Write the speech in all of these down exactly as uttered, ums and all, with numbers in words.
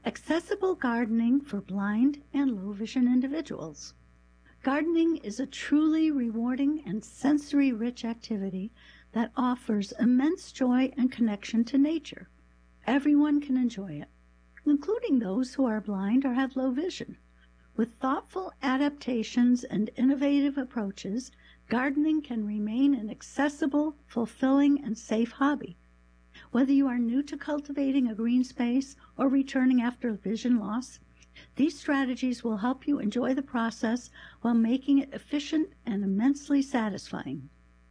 Accessible gardening for blind and low vision individuals. Gardening is a truly rewarding and sensory-rich activity that offers immense joy and connection to nature. Everyone can enjoy it, including those who are blind or have low vision. With thoughtful adaptations and innovative approaches, gardening can remain an accessible, fulfilling, and safe hobby. Whether you are new to cultivating a green space or returning after vision loss, these strategies will help you enjoy the process while making it efficient and immensely satisfying.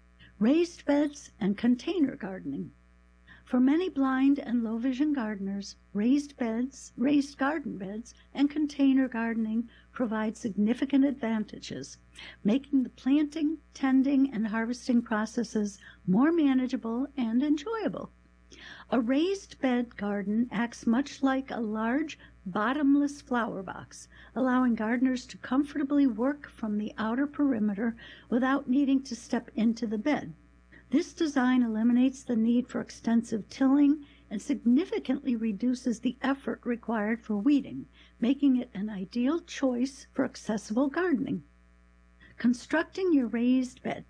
Raised beds and container gardening. For many blind and low vision gardeners, raised beds, raised garden beds, and container gardening provide significant advantages, making the planting, tending, and harvesting processes more manageable and enjoyable. A raised bed garden acts much like a large, bottomless flower box, allowing gardeners to comfortably work from the outer perimeter without needing to step into the bed. This design eliminates the need for extensive tilling and significantly reduces the effort required for weeding, making it an ideal choice for accessible gardening. Constructing your raised bed.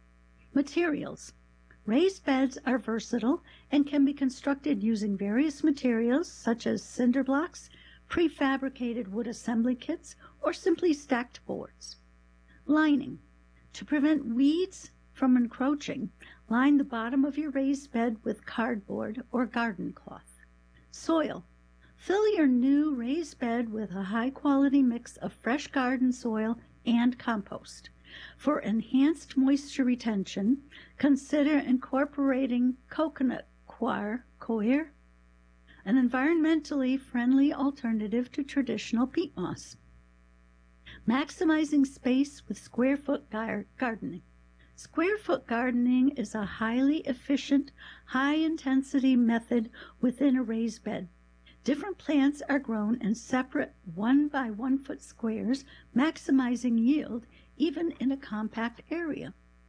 Materials. Raised beds are versatile and can be constructed using various materials such as cinder blocks, prefabricated wood assembly kits, or simply stacked boards. Lining. To prevent weeds from encroaching, line the bottom of your raised bed with cardboard or garden cloth. Soil. Fill your new raised bed with a high-quality mix of fresh garden soil and compost. For enhanced moisture retention, consider incorporating coconut coir, coir, an environmentally friendly alternative to traditional peat moss. Maximizing space with square foot gar- gardening. Square foot gardening is a highly efficient, high-intensity method within a raised bed. Different plants are grown in separate one by one foot squares, maximizing yield even in a compact area.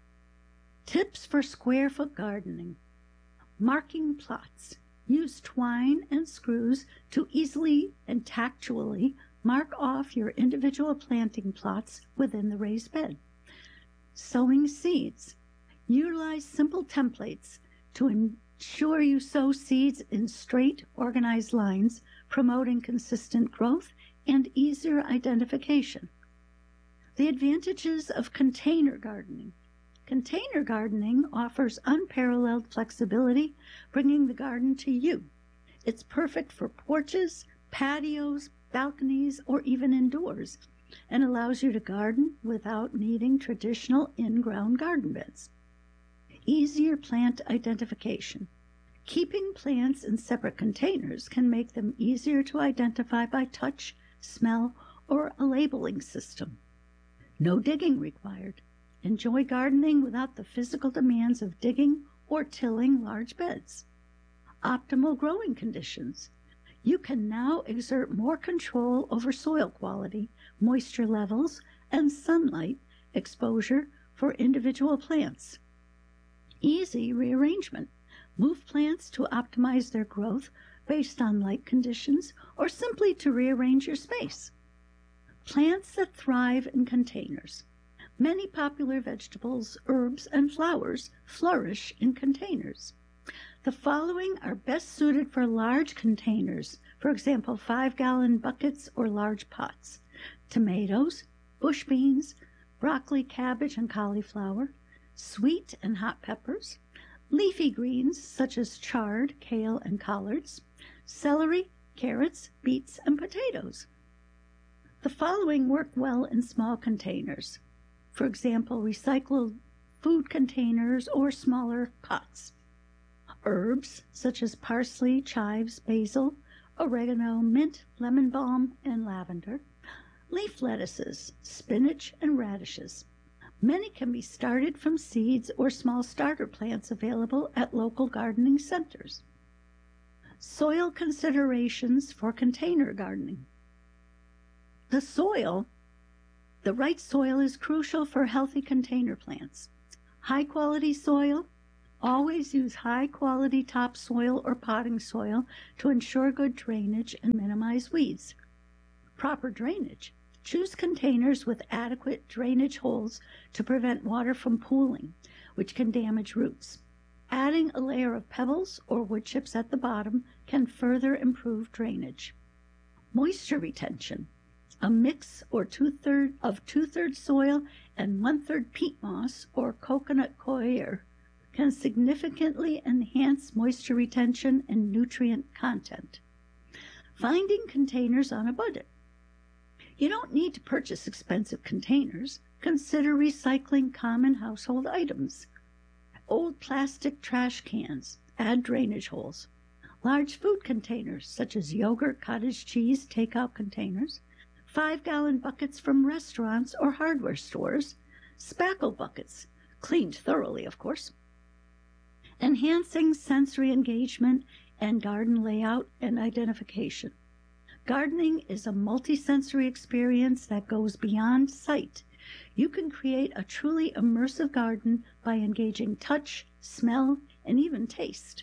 Tips for square foot gardening. Marking plots. Use twine and screws to easily and tactually mark off your individual planting plots within the raised bed. Sowing seeds. Utilize simple templates to ensure you sow seeds in straight, organized lines, promoting consistent growth and easier identification. The advantages of container gardening. Container gardening offers unparalleled flexibility, bringing the garden to you. It's perfect for porches, patios, balconies, or even indoors, and allows you to garden without needing traditional in-ground garden beds. Easier plant identification. Keeping plants in separate containers can make them easier to identify by touch, smell, or a labeling system. No digging required. Enjoy gardening without the physical demands of digging or tilling large beds. Optimal growing conditions. You can now exert more control over soil quality, moisture levels, and sunlight exposure for individual plants. Easy rearrangement. Move plants to optimize their growth based on light conditions or simply to rearrange your space. Plants that thrive in containers. Many popular vegetables, herbs, and flowers flourish in containers. The following are best suited for large containers, for example, five-gallon buckets or large pots. Tomatoes, bush beans, broccoli, cabbage, and cauliflower, sweet and hot peppers, leafy greens such as chard, kale, and collards, celery, carrots, beets, and potatoes. The following work well in small containers, for example, recycled food containers or smaller pots. Herbs such as parsley, chives, basil, oregano, mint, lemon balm, and lavender. Leaf lettuces, spinach, and radishes. Many can be started from seeds or small starter plants available at local gardening centers. Soil considerations for container gardening. The soil, the right soil is crucial for healthy container plants. High-quality soil, Always use high-quality topsoil or potting soil to ensure good drainage and minimize weeds. Proper drainage. Choose containers with adequate drainage holes to prevent water from pooling, which can damage roots. Adding a layer of pebbles or wood chips at the bottom can further improve drainage. Moisture retention. A mix or two-thirds of two-thirds soil and one-third peat moss or coconut coir can significantly enhance moisture retention and nutrient content. Finding containers on a budget. You don't need to purchase expensive containers. Consider recycling common household items. Old plastic trash cans, add drainage holes. Large food containers, such as yogurt, cottage cheese, takeout containers. Five-gallon buckets from restaurants or hardware stores. Spackle buckets, cleaned thoroughly, of course. Enhancing sensory engagement and garden layout and identification. Gardening is a multisensory experience that goes beyond sight. You can create a truly immersive garden by engaging touch, smell, and even taste.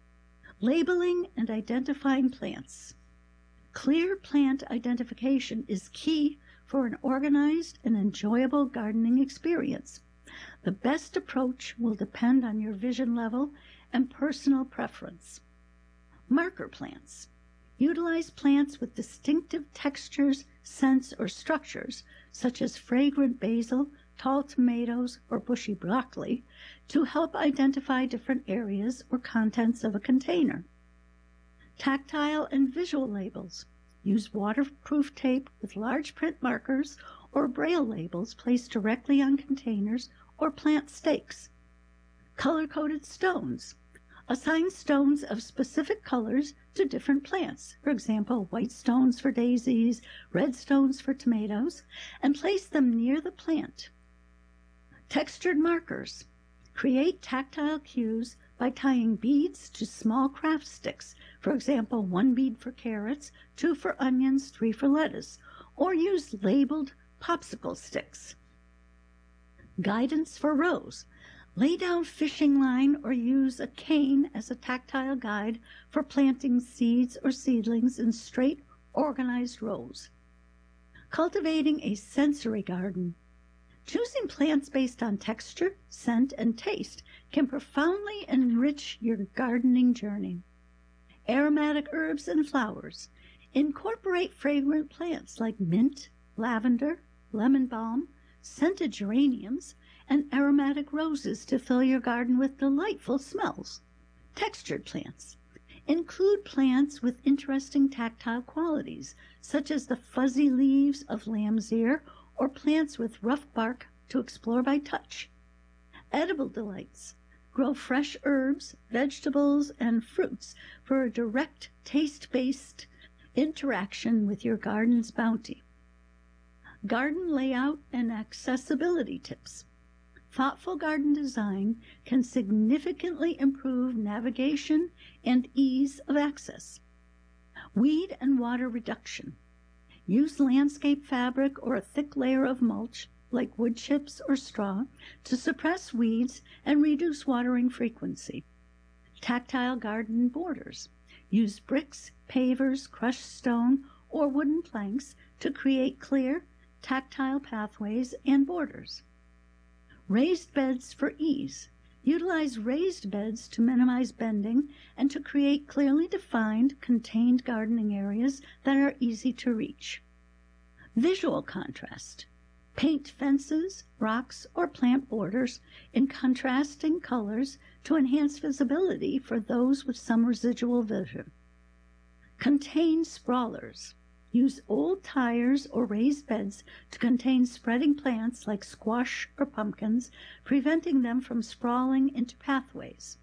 Labeling and identifying plants. Clear plant identification is key for an organized and enjoyable gardening experience. The best approach will depend on your vision level and personal preference. Marker plants. Utilize plants with distinctive textures, scents, or structures, such as fragrant basil, tall tomatoes, or bushy broccoli, to help identify different areas or contents of a container. Tactile and visual labels. Use waterproof tape with large print markers or braille labels placed directly on containers or plant stakes. Color-coded stones. Assign stones of specific colors to different plants, for example, white stones for daisies, red stones for tomatoes, and place them near the plant. Textured markers. Create tactile cues by tying beads to small craft sticks, for example, one bead for carrots, two for onions, three for lettuce, or use labeled popsicle sticks. Guidance for rows. Lay down fishing line or use a cane as a tactile guide for planting seeds or seedlings in straight, organized rows. Cultivating a sensory garden. Choosing plants based on texture, scent, and taste can profoundly enrich your gardening journey. Aromatic herbs and flowers. Incorporate fragrant plants like mint, lavender, lemon balm, scented geraniums, and aromatic roses to fill your garden with delightful smells. Textured plants. Include plants with interesting tactile qualities, such as the fuzzy leaves of lamb's ear or plants with rough bark to explore by touch. Edible delights. Grow fresh herbs, vegetables, and fruits for a direct taste-based interaction with your garden's bounty. Garden layout and accessibility tips. Thoughtful garden design can significantly improve navigation and ease of access. Weed and water reduction. Use landscape fabric or a thick layer of mulch, like wood chips or straw, to suppress weeds and reduce watering frequency. Tactile garden borders. Use bricks, pavers, crushed stone, or wooden planks to create clear, tactile pathways and borders. Raised beds for ease. Utilize raised beds to minimize bending and to create clearly defined, contained gardening areas that are easy to reach. Visual contrast. Paint fences, rocks, or plant borders in contrasting colors to enhance visibility for those with some residual vision. Contain sprawlers. Use old tires or raised beds to contain spreading plants like squash or pumpkins, preventing them from sprawling into pathways.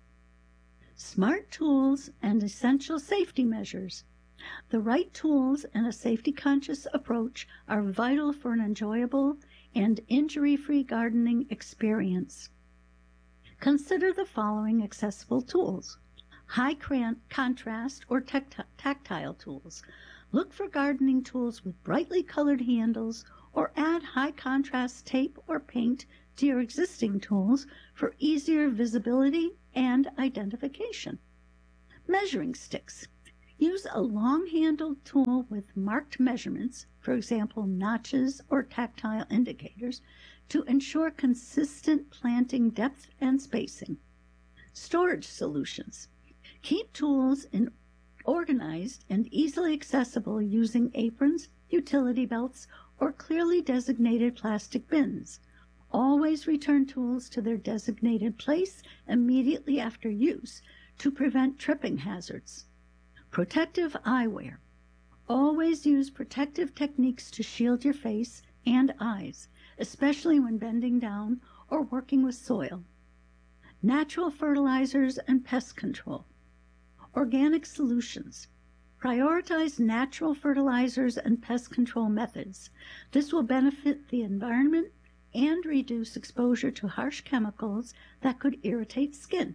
Smart tools and essential safety measures. The right tools and a safety-conscious approach are vital for an enjoyable and injury-free gardening experience. Consider the following accessible tools. High contrast or tactile tools. Look for gardening tools with brightly colored handles or add high contrast tape or paint to your existing tools for easier visibility and identification. Measuring sticks. Use a long-handled tool with marked measurements, for example, notches or tactile indicators, to ensure consistent planting depth and spacing. Storage solutions. Keep tools in organized and easily accessible using aprons, utility belts, or clearly designated plastic bins. Always return tools to their designated place immediately after use to prevent tripping hazards. Protective eyewear. Always use protective techniques to shield your face and eyes, especially when bending down or working with soil. Natural fertilizers and pest control. Organic solutions. Prioritize natural fertilizers and pest control methods. This will benefit the environment and reduce exposure to harsh chemicals that could irritate skin.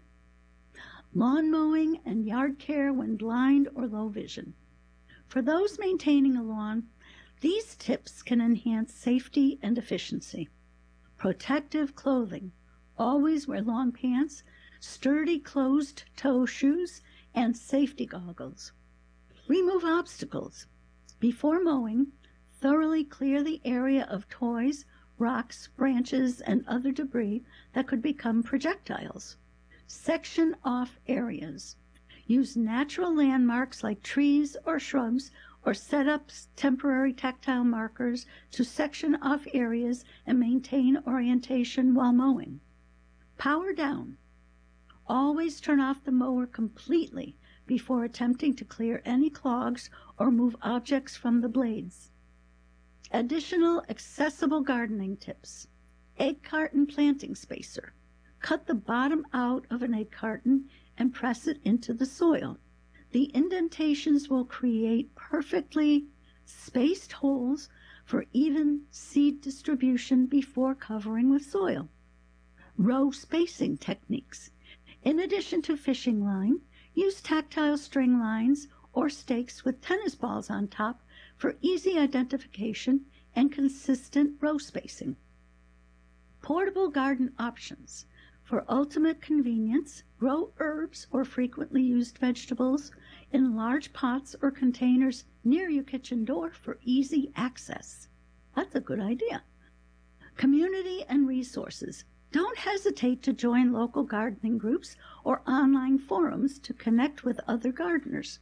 Lawn mowing and yard care when blind or low vision. For those maintaining a lawn, these tips can enhance safety and efficiency. Protective clothing. Always wear long pants, sturdy closed-toe shoes, and safety goggles. Remove obstacles. Before mowing, thoroughly clear the area of toys, rocks, branches, and other debris that could become projectiles. Section off areas. Use natural landmarks like trees or shrubs, or set up temporary tactile markers to section off areas and maintain orientation while mowing. Power down. Always turn off the mower completely before attempting to clear any clogs or move objects from the blades. Additional accessible gardening tips. Egg carton planting spacer. Cut the bottom out of an egg carton and press it into the soil. The indentations will create perfectly spaced holes for even seed distribution before covering with soil. Row spacing techniques. In addition to fishing line, use tactile string lines or stakes with tennis balls on top for easy identification and consistent row spacing. Portable garden options. For ultimate convenience, grow herbs or frequently used vegetables in large pots or containers near your kitchen door for easy access. That's a good idea. Community and resources. Don't hesitate to join local gardening groups or online forums to connect with other gardeners.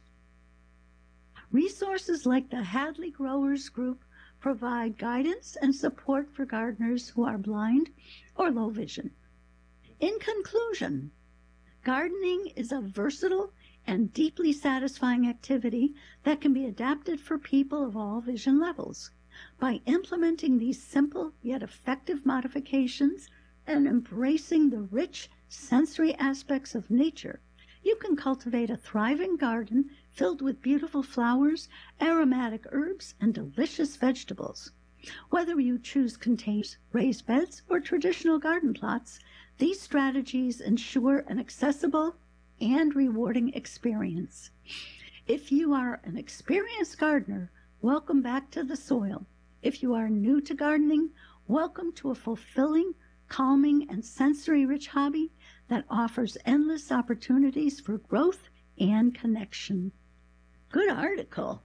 Resources like the Hadley Growers Group provide guidance and support for gardeners who are blind or low vision. In conclusion, gardening is a versatile and deeply satisfying activity that can be adapted for people of all vision levels. By implementing these simple yet effective modifications and embracing the rich sensory aspects of nature, you can cultivate a thriving garden filled with beautiful flowers, aromatic herbs, and delicious vegetables. Whether you choose containers, raised beds, or traditional garden plots, these strategies ensure an accessible and rewarding experience. If you are an experienced gardener, welcome back to the soil. If you are new to gardening, welcome to a fulfilling, calming, and sensory-rich hobby that offers endless opportunities for growth and connection. Good article.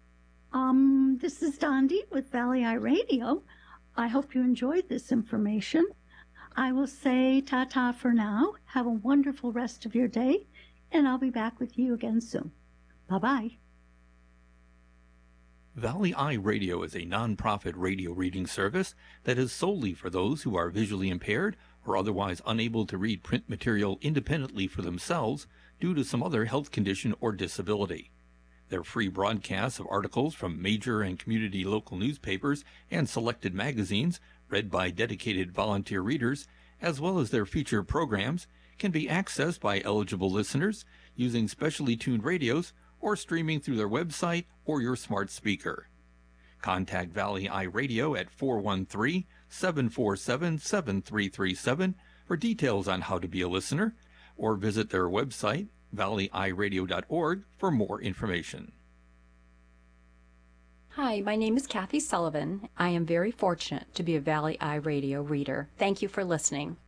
Um, this is Dondi with Valley Eye Radio. I hope you enjoyed this information. I will say ta-ta for now. Have a wonderful rest of your day, and I'll be back with you again soon. Bye-bye. Valley Eye Radio is a non-profit radio reading service that is solely for those who are visually impaired or otherwise unable to read print material independently for themselves due to some other health condition or disability. Their free broadcasts of articles from major and community local newspapers and selected magazines, read by dedicated volunteer readers, as well as their feature programs, can be accessed by eligible listeners using specially tuned radios or streaming through their website or your smart speaker. Contact Valley Eye Radio at four one three, seven four seven, seven three three seven for details on how to be a listener, or visit their website, valley eye radio dot org, for more information. Hi, my name is Kathy Sullivan. I am very fortunate to be a Valley Eye Radio reader. Thank you for listening.